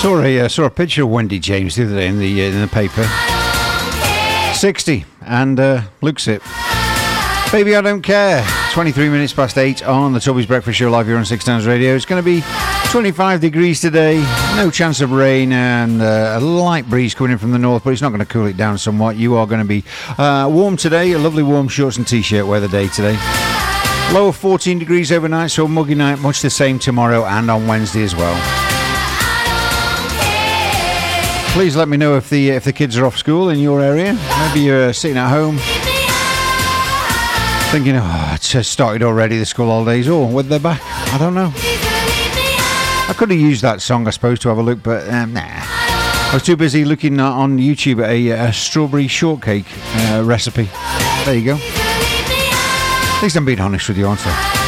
Saw a picture of Wendy James the other day in the paper. 60 and looks it. Baby, I don't care. 23 minutes past 8 on the Toby's Breakfast Show live here on Six Towns Radio. It's going to be 25 degrees today, no chance of rain, and a light breeze coming in from the north, but it's not going to cool it down somewhat. You are going to be warm today, a lovely warm shorts and t-shirt weather day today. Low of 14 degrees overnight, so a muggy night, much the same tomorrow and on Wednesday as well. Please let me know if the kids are off school in your area. Maybe you're sitting at home thinking, oh, it's started already, the school holidays, or whether they're back. I don't know. I could have used that song, I suppose, to have a look, but nah. I was too busy looking on YouTube at a strawberry shortcake recipe. There you go. At least I'm being honest with you, aren't I?